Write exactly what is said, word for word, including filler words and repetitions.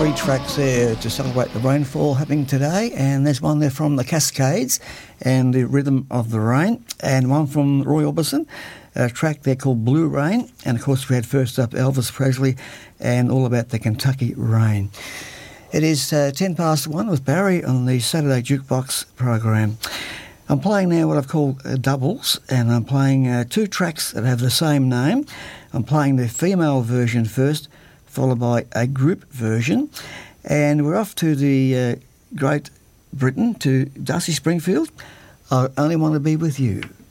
three tracks there to celebrate the rainfall happening today, and there's one there from the Cascades and the Rhythm of the Rain, and one from Roy Orbison, a track there called Blue Rain, and of course we had first up Elvis Presley and All About the Kentucky Rain. It is uh, ten past one with Barry on the Saturday Jukebox program. I'm playing now what I've called uh, doubles, and I'm playing uh, two tracks that have the same name. I'm playing the female version first, followed by a group version, and we're off to the uh, Great Britain, to Dusty Springfield. I Only Want to Be With You.